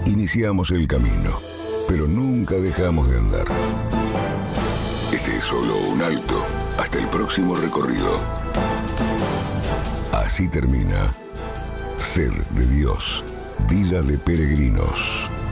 Iniciamos el camino, pero nunca dejamos de andar. Este es solo un alto hasta el próximo recorrido. Así termina Sed de Dios, Vida de Peregrinos.